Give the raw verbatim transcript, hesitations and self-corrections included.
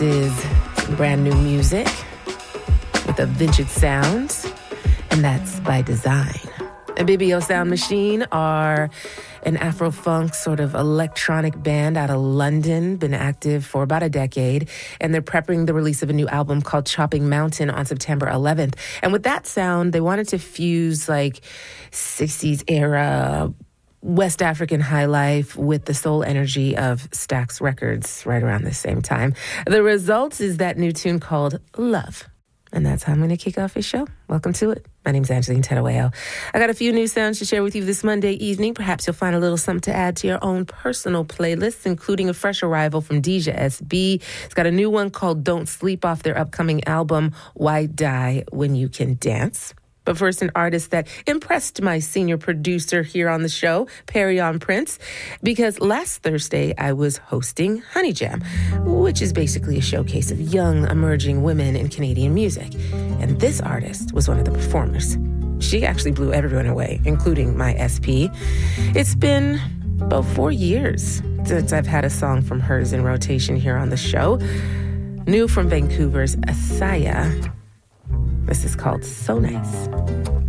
Is brand new music with a vintage sound, and that's by design. Ibibio Sound Machine are an Afro-funk sort of electronic band out of London, been active for about a decade, and they're prepping the release of a new album called Chopping Mountain on September eleventh. And with that sound, they wanted to fuse like sixties era West African high life with the soul energy of Stax Records right around the same time. The result is that new tune called Love. And that's how I'm going to kick off his show. Welcome to it. My name's Angeline Tedaweo. I got a few new sounds to share with you this Monday evening. Perhaps you'll find a little something to add to your own personal playlists, including a fresh arrival from Deja S B. It's got a new one called Don't Sleep off their upcoming album, Why Die When You Can Dance. But first, an artist that impressed my senior producer here on the show, Perryon Prince, because last Thursday I was hosting Honey Jam, which is basically a showcase of young, emerging women in Canadian music. And this artist was one of the performers. She actually blew everyone away, including my S P. It's been about four years since I've had a song from hers in rotation here on the show. New from Vancouver's Asaya. This is called So Nice.